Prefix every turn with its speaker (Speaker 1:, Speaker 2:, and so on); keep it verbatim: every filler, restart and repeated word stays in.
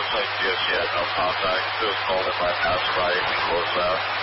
Speaker 1: looks like G S G had no contact. It was called in by passerby close out.